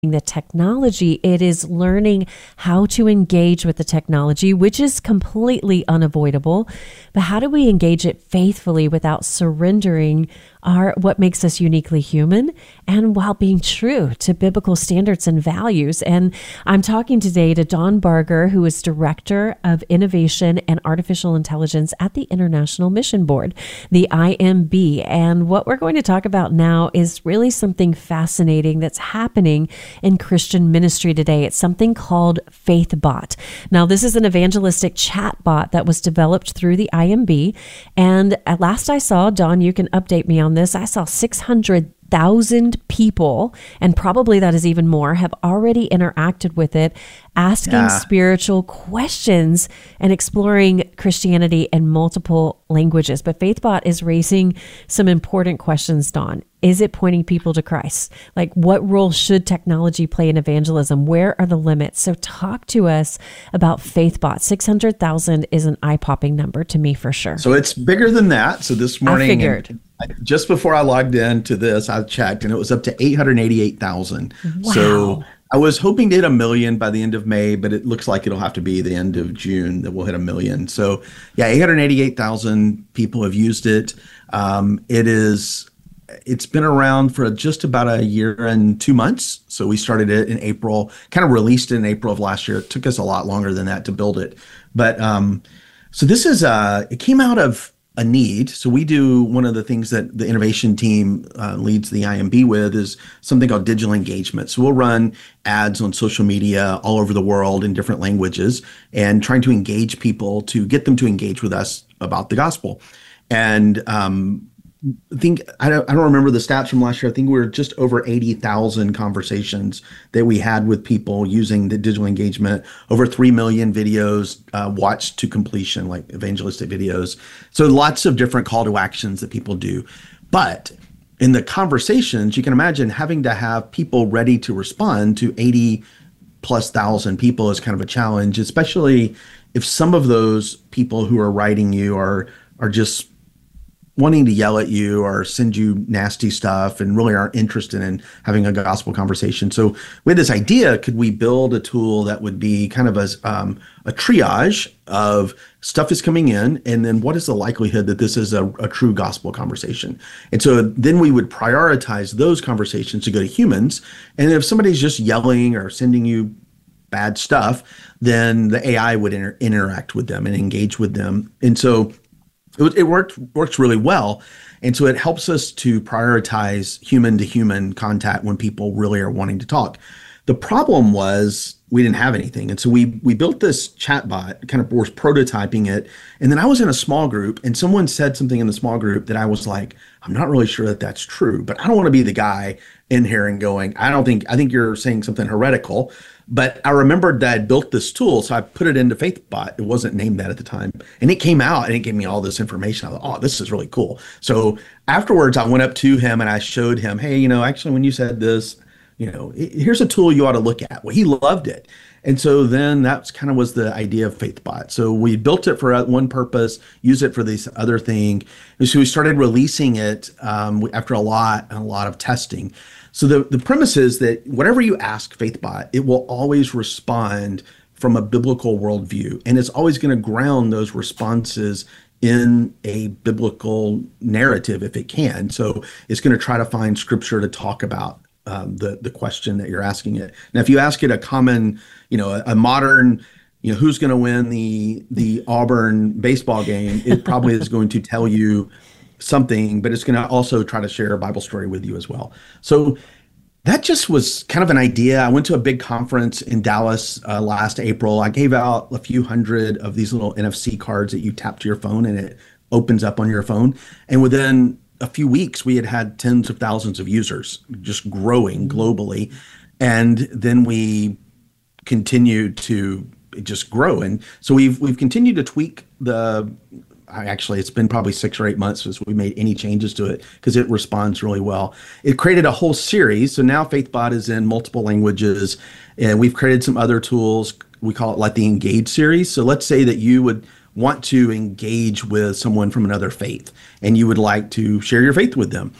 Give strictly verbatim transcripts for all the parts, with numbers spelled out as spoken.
the technology. It is learning how to engage with the technology, which is completely unavoidable. But how do we engage it faithfully without surrendering our what makes us uniquely human, and while being true to biblical standards and values? And I'm talking today to Don Barger, who is Director of Innovation and Artificial Intelligence at the International Mission Board, the I M B. And what we're going to talk about now is really something fascinating that's happening in Christian ministry today. It's something called FaithBot. Now, this is an evangelistic chat bot that was developed through the I M B. And at last I saw, Don, you can update me on this, I saw six hundred thousand people, and probably that is even more, have already interacted with it, asking yeah. spiritual questions and exploring Christianity in multiple languages. But FaithBot is raising some important questions, Don. Is it pointing people to Christ? Like, what role should technology play in evangelism? Where are the limits? So talk to us about FaithBot. six hundred thousand is an eye-popping number to me for sure. So it's bigger than that. So this morning, I figured. just before I logged into this, I checked and it was up to eight hundred eighty-eight thousand. Wow. So I was hoping to hit a million by the end of May, but it looks like it'll have to be the end of June that we'll hit a million. So yeah, eight hundred eighty-eight thousand people have used it. Um, it is, it's been around for just about a year and two months. So we started it in April, kind of released it in April of last year. It took us a lot longer than that to build it. But um, so this is, uh, it came out of a need. So we do, one of the things that the innovation team uh, leads the I M B with is something called digital engagement. So we'll run ads on social media all over the world in different languages and trying to engage people to get them to engage with us about the gospel. And um, I think, I don't, I don't remember the stats from last year. I think we were just over eighty thousand conversations that we had with people using the digital engagement, over three million videos uh, watched to completion, like evangelistic videos. So lots of different call to actions that people do. But in the conversations, you can imagine having to have people ready to respond to eighty plus thousand people is kind of a challenge, especially if some of those people who are writing you are, are just wanting to yell at you or send you nasty stuff and really aren't interested in having a gospel conversation. So we had this idea, could we build a tool that would be kind of a, um, a triage of stuff is coming in, and then what is the likelihood that this is a, a true gospel conversation? And so then we would prioritize those conversations to go to humans. And if somebody's just yelling or sending you bad stuff, then the A I would inter- interact with them and engage with them. And so It, it worked works really well. And so it helps us to prioritize human to human contact when people really are wanting to talk. The problem was we didn't have anything. And so we we built this chatbot, kind of was prototyping it. And then I was in a small group and someone said something in the small group that I was like, I'm not really sure that that's true, but I don't want to be the guy in here and going, I don't think, I think you're saying something heretical. But I remembered that I built this tool, so I put it into FaithBot. It wasn't named that at the time. And it came out and it gave me all this information. I thought, oh, this is really cool. So afterwards, I went up to him and I showed him, hey, you know, actually, when you said this, you know, here's a tool you ought to look at. Well, he loved it. And so then that's kind of was the idea of FaithBot. So we built it for one purpose, use it for this other thing. And so we started releasing it um, after a lot and a lot of testing. So the, the premise is that whatever you ask FaithBot, it will always respond from a biblical worldview. And it's always going to ground those responses in a biblical narrative if it can. So it's going to try to find scripture to talk about um, the, the question that you're asking it. Now, if you ask it a common, you know, a, a modern, you know, who's going to win the the Auburn baseball game, it probably is going to tell you something, but it's going to also try to share a Bible story with you as well. So that just was kind of an idea. I went to a big conference in Dallas uh, last April. I gave out a few hundred of these little N F C cards that you tap to your phone and it opens up on your phone. And within a few weeks, we had had tens of thousands of users just growing globally. And then we continued to just grow. And so we've we've continued to tweak the I actually, it's been probably six or eight months since we made any changes to it because it responds really well. It created a whole series. So now FaithBot is in multiple languages, and we've created some other tools. We call it like the Engage series. So let's say that you would want to engage with someone from another faith and you would like to share your faith with them.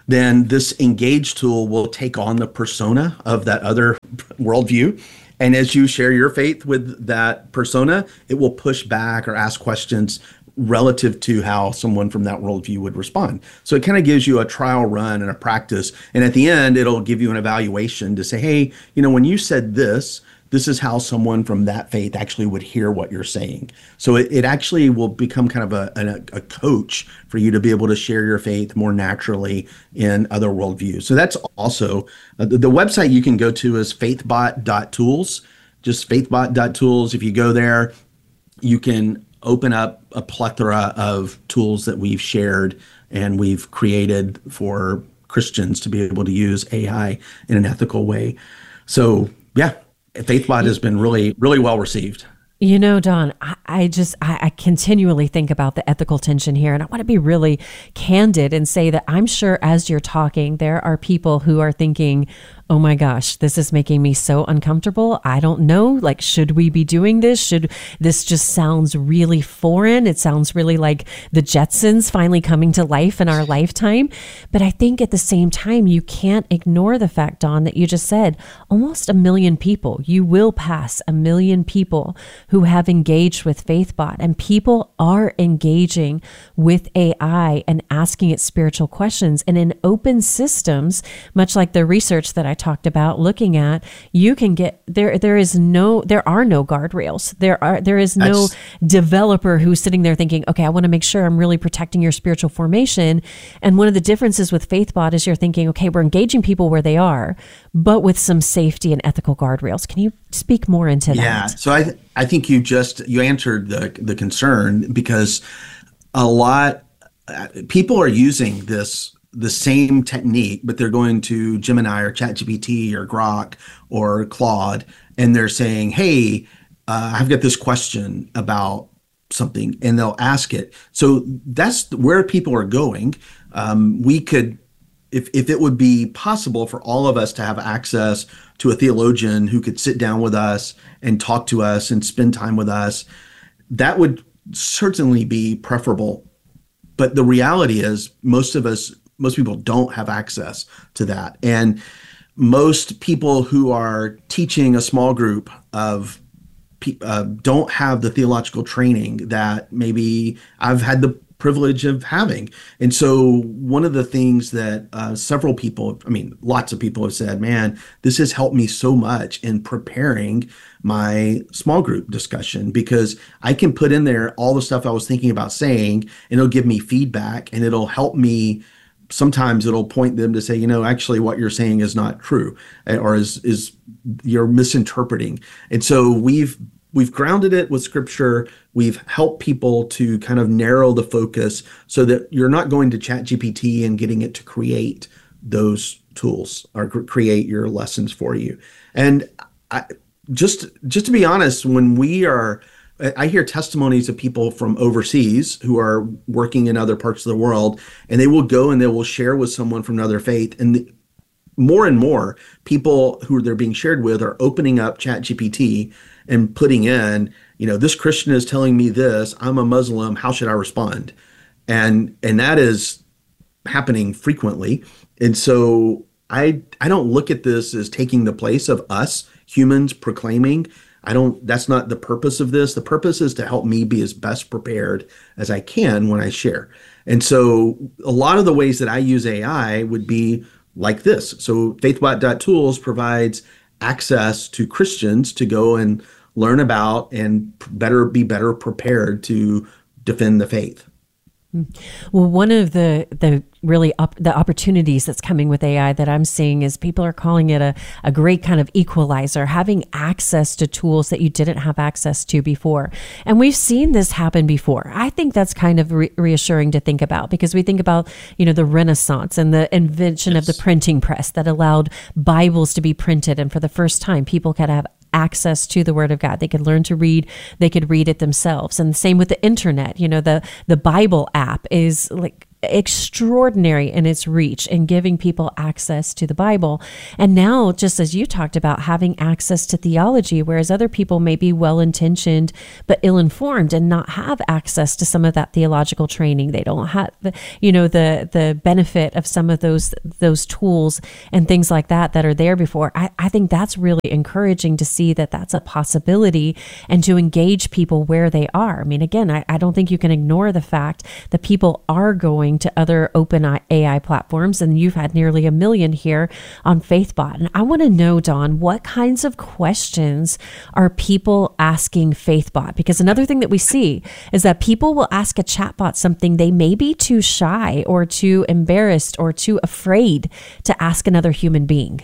then this Engage tool will take on the persona of that other worldview. And as you share your faith with that persona, it will push back or ask questions relative to how someone from that worldview would respond. So it kind of gives you a trial run and a practice. And at the end, it'll give you an evaluation to say, hey, you know, when you said this, this is how someone from that faith actually would hear what you're saying. So it, it actually will become kind of a, a, a coach for you to be able to share your faith more naturally in other worldviews. So that's also, uh, the, the website you can go to is faithbot dot tools, just faithbot dot tools. If you go there, you can open up a plethora of tools that we've shared and we've created for Christians to be able to use A I in an ethical way. So yeah, FaithBot has been really, really well received. You know, Don, I, I just, I, I continually think about the ethical tension here, and I want to be really candid and say that I'm sure as you're talking, there are people who are thinking, oh my gosh, this is making me so uncomfortable. I don't know, like, should we be doing this? Should this just sounds really foreign? It sounds really like the Jetsons finally coming to life in our lifetime. But I think at the same time, you can't ignore the fact, Don, that you just said almost a million people. You will pass a million people who have engaged with FaithBot, and people are engaging with A I and asking it spiritual questions. And in open systems, much like the research that I talked about looking at, you can get there. There is no, there are no guardrails. There are, there is no That's, developer who's sitting there thinking, okay, I want to make sure I'm really protecting your spiritual formation. And one of the differences with FaithBot is you're thinking, okay, we're engaging people where they are, but with some safety and ethical guardrails. Can you speak more into that? Yeah. So I, th- I think you just, you answered the, the concern, because a lot, people are using this the same technique, but they're going to Gemini or ChatGPT or Grok or Claude, and they're saying, hey, uh, I've got this question about something, and they'll ask it. So that's where people are going. Um, we could, if, if it would be possible for all of us to have access to a theologian who could sit down with us and talk to us and spend time with us, that would certainly be preferable. But the reality is most of us Most people don't have access to that. And most people who are teaching a small group of uh, don't have the theological training that maybe I've had the privilege of having. And so one of the things that uh, several people, I mean, lots of people have said, man, this has helped me so much in preparing my small group discussion, because I can put in there all the stuff I was thinking about saying, and it'll give me feedback, and it'll help me. Sometimes it'll point them to say, you know, actually what you're saying is not true, or is is you're misinterpreting. And so we've we've grounded it with scripture. We've helped people to kind of narrow the focus so that you're not going to ChatGPT and getting it to create those tools or create your lessons for you. And I, just just to be honest, when we are I hear testimonies of people from overseas who are working in other parts of the world, and they will go and they will share with someone from another faith. And the, more and more people who they're being shared with are opening up ChatGPT and putting in, you know, this Christian is telling me this, I'm a Muslim, how should I respond? And and that is happening frequently. And so I I don't look at this as taking the place of us humans proclaiming. I don't, that's not the purpose of this. The purpose is to help me be as best prepared as I can when I share. And so a lot of the ways that I use A I would be like this. So faithbot dot tools provides access to Christians to go and learn about and better be better prepared to defend the faith. Well, one of the the really up, the opportunities that's coming with A I that I'm seeing is people are calling it a, a great kind of equalizer, having access to tools that you didn't have access to before. And we've seen this happen before. I think that's kind of re- reassuring to think about, because we think about, you know, the Renaissance and the invention yes. of the printing press that allowed Bibles to be printed. And for the first time, people could have access to the Word of God. They could learn to read, they could read it themselves. And the same with the internet. You know, the, the Bible app is like extraordinary in its reach in giving people access to the Bible. And now, just as you talked about, having access to theology, whereas other people may be well-intentioned but ill-informed and not have access to some of that theological training. They don't have, the, you know, the the benefit of some of those those tools and things like that that are there before. I, I think that's really encouraging to see that that's a possibility and to engage people where they are. I mean, again, I, I don't think you can ignore the fact that people are going to other open A I platforms, and you've had nearly a million here on FaithBot. And I want to know, Don, what kinds of questions are people asking FaithBot? Because another thing that we see is that people will ask a chatbot something they may be too shy or too embarrassed or too afraid to ask another human being.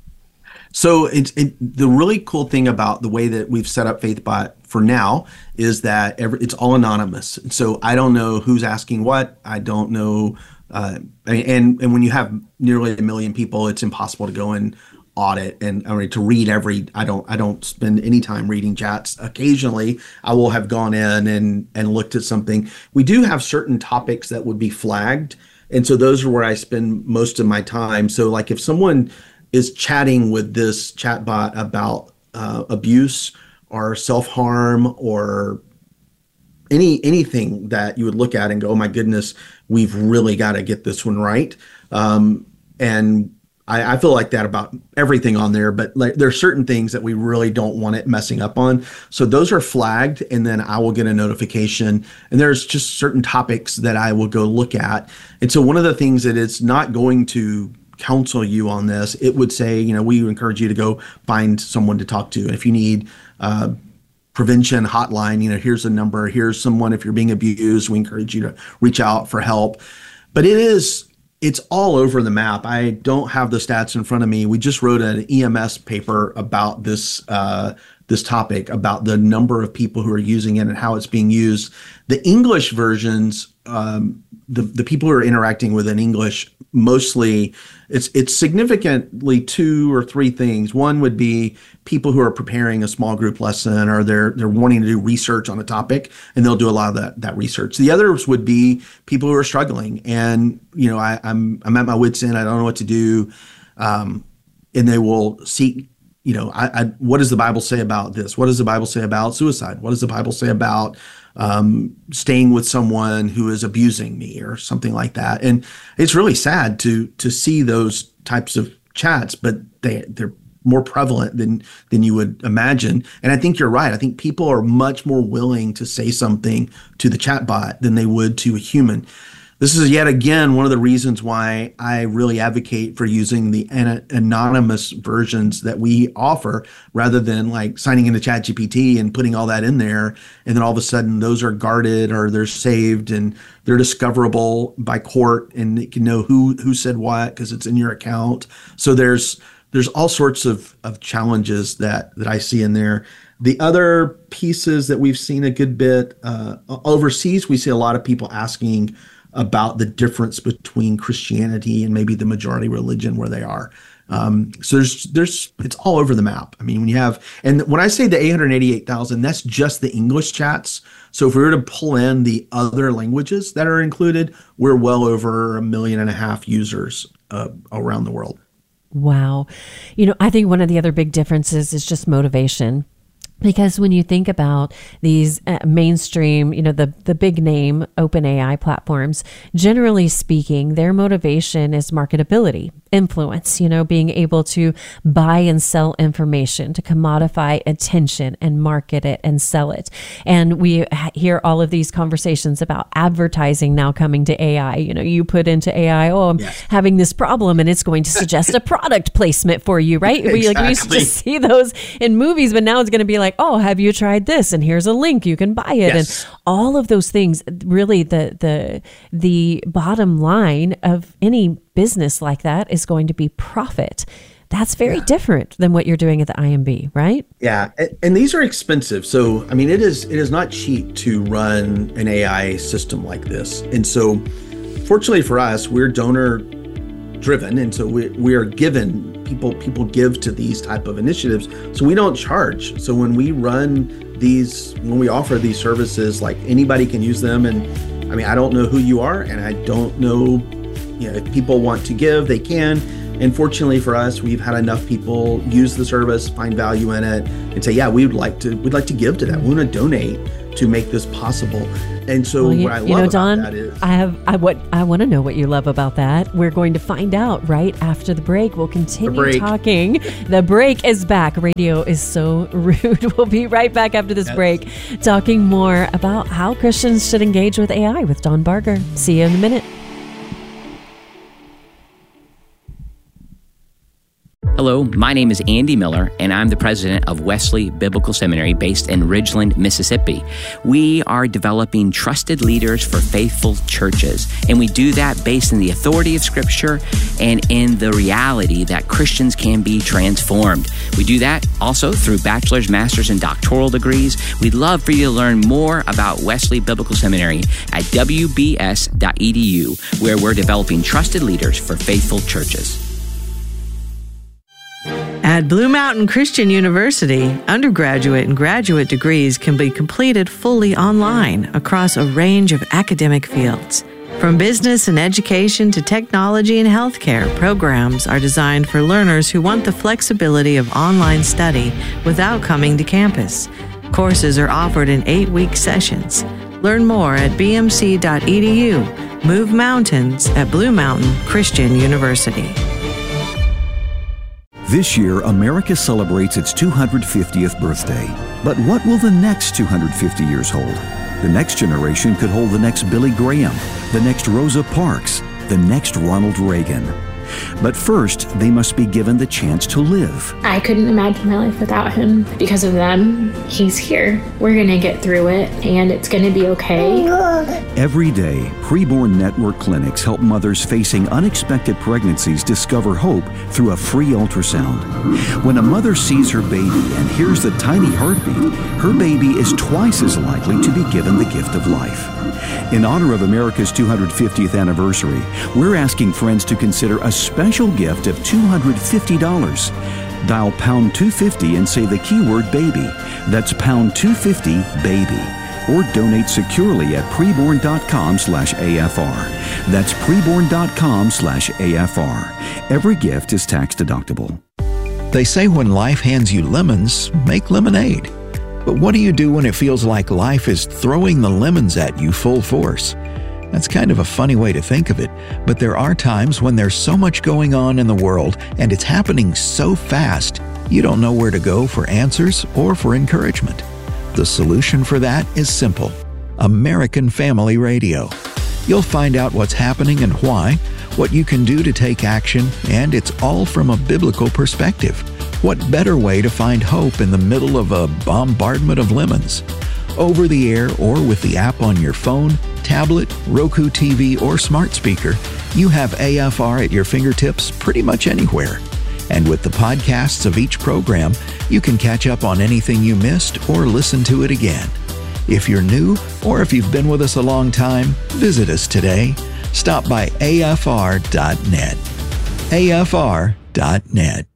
So it's it, the really cool thing about the way that we've set up FaithBot for now is that every, it's all anonymous. So I don't know who's asking what. I don't know. Uh, and and when you have nearly a million people, it's impossible to go and audit and I mean, to read every. I don't I don't spend any time reading chats. Occasionally, I will have gone in and and looked at something. We do have certain topics that would be flagged, and so those are where I spend most of my time. So like if someone is chatting with this chatbot about uh, abuse or self-harm or any anything that you would look at and go, oh my goodness, we've really got to get this one right. Um, and I, I feel like that about everything on there, but like there are certain things that we really don't want it messing up on. So those are flagged, and then I will get a notification. And there's just certain topics that I will go look at. And so one of the things that it's not going to counsel you on this, it would say, you know, we encourage you to go find someone to talk to. And if you need uh, prevention hotline, you know, here's a number, here's someone, if you're being abused, we encourage you to reach out for help. But it is, it's all over the map. I don't have the stats in front of me. We just wrote an E M S paper about this, uh, this topic, about the number of people who are using it and how it's being used. The English versions, um, the, the people who are interacting with in English, mostly it's it's significantly two or three things. One would be people who are preparing a small group lesson, or they're they're wanting to do research on a topic, and they'll do a lot of that that research. The others would be people who are struggling, and you know I, I'm I'm at my wit's end. I don't know what to do, um, and they will seek. You know, I, I, what does the Bible say about this? What does the Bible say about suicide? What does the Bible say about um, staying with someone who is abusing me or something like that? And it's really sad to to see those types of chats, but they they're more prevalent than than you would imagine. And I think you're right. I think people are much more willing to say something to the chatbot than they would to a human. This is yet again one of the reasons why I really advocate for using the an- anonymous versions that we offer, rather than like signing into ChatGPT and putting all that in there. And then all of a sudden those are guarded or they're saved and they're discoverable by court, and it can know who, who said what because it's in your account. So there's there's all sorts of, of challenges that, that I see in there. The other pieces that we've seen a good bit uh, overseas, we see a lot of people asking about the difference between Christianity and maybe the majority religion where they are. Um, so there's, there's, it's all over the map. I mean, when you have, and when I say the eight hundred eighty-eight thousand, that's just the English chats. So if we were to pull in the other languages that are included, we're well over a million and a half users uh, around the world. Wow. You know, I think one of the other big differences is just motivation. Because when you think about these uh, mainstream, you know, the, the big name open A I platforms, generally speaking, their motivation is marketability, influence, you know, being able to buy and sell information, to commodify attention and market it and sell it. And we hear all of these conversations about advertising now coming to A I. You know, you put into A I, oh, I'm yes. having this problem, and it's going to suggest a product placement for you, right? Exactly. We, like, we used to just see those in movies, but now it's going to be like, oh, have you tried this? And here's a link, you can buy it. Yes. And all of those things, really the the the bottom line of any business like that is going to be profit. That's very yeah. different than what you're doing at the I M B, right? Yeah, and, and these are expensive. So, I mean, it is it is not cheap to run an A I system like this. And so, fortunately for us, we're donor driven, and so we we are given people people give to these type of initiatives. So we don't charge. So when we run these, when we offer these services, like anybody can use them, and I mean, I don't know who you are, and I don't know, you know, if people want to give, they can. And fortunately for us, we've had enough people use the service, find value in it, and say, yeah, we would like to, we'd like to give to that. We want to donate to make this possible. And so well, you, what I love you know, about Don, that is, I have I what I want to know what you love about that. We're going to find out right after the break. We'll continue talking. The break is back. Radio is so rude. We'll be right back after this yes. break, talking more about how Christians should engage with A I with Don Barger. See you in a minute. Hello, my name is Andy Miller, and I'm the president of Wesley Biblical Seminary based in Ridgeland, Mississippi. We are developing trusted leaders for faithful churches, and we do that based in the authority of Scripture and in the reality that Christians can be transformed. We do that also through bachelor's, master's, and doctoral degrees. We'd love for you to learn more about Wesley Biblical Seminary at w b s dot e d u, where we're developing trusted leaders for faithful churches. At Blue Mountain Christian University, undergraduate and graduate degrees can be completed fully online across a range of academic fields. From business and education to technology and healthcare, programs are designed for learners who want the flexibility of online study without coming to campus. Courses are offered in eight-week sessions. Learn more at b m c dot e d u. Move mountains at Blue Mountain Christian University. This year, America celebrates its two hundred fiftieth birthday. But what will the next two hundred fifty years hold? The next generation could hold the next Billy Graham, the next Rosa Parks, the next Ronald Reagan. But first, they must be given the chance to live. I couldn't imagine my life without him. Because of them, he's here. We're going to get through it, and it's going to be okay. Every day, Preborn Network clinics help mothers facing unexpected pregnancies discover hope through a free ultrasound. When a mother sees her baby and hears the tiny heartbeat, her baby is twice as likely to be given the gift of life. In honor of America's two hundred fiftieth anniversary, we're asking friends to consider a special gift of two hundred fifty dollars. Dial pound two fifty and say the keyword baby. That's pound two fifty baby. Or donate securely at preborn.com slash AFR. That's preborn.com slash AFR. Every gift is tax deductible. They say when life hands you lemons, make lemonade. But what do you do when it feels like life is throwing the lemons at you full force? That's kind of a funny way to think of it, but there are times when there's so much going on in the world and it's happening so fast, you don't know where to go for answers or for encouragement. The solution for that is simple: American Family Radio. You'll find out what's happening and why, what you can do to take action, and it's all from a biblical perspective. What better way to find hope in the middle of a bombardment of lemons? Over the air or with the app on your phone, tablet, Roku T V, or smart speaker, you have A F R at your fingertips pretty much anywhere. And with the podcasts of each program, you can catch up on anything you missed or listen to it again. If you're new or if you've been with us a long time, visit us today. Stop by A F R dot net. A F R dot net.